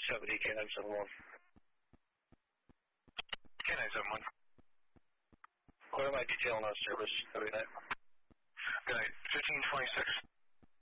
70, K971. K971. What am I detailing on service every night? Good night. 1526.